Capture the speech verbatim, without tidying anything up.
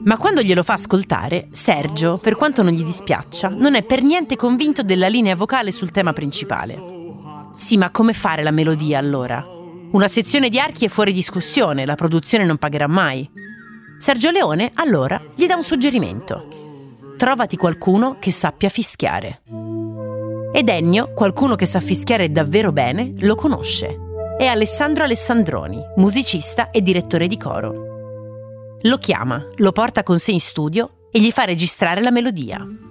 Ma quando glielo fa ascoltare, Sergio, per quanto non gli dispiaccia, non è per niente convinto della linea vocale sul tema principale. Sì, ma come fare la melodia allora? Una sezione di archi è fuori discussione, la produzione non pagherà mai. Sergio Leone, allora, gli dà un suggerimento. Trovati qualcuno che sappia fischiare. Ed Ennio, qualcuno che sa fischiare davvero bene, lo conosce. È Alessandro Alessandroni, musicista e direttore di coro. Lo chiama, lo porta con sé in studio e gli fa registrare la melodia.